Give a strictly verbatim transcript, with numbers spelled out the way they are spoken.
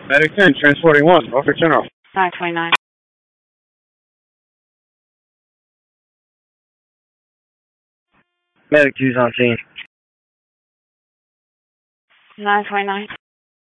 Medic ten, transporting one, Officer General. nine twenty-nine. Medic two's on scene. nine twenty-nine.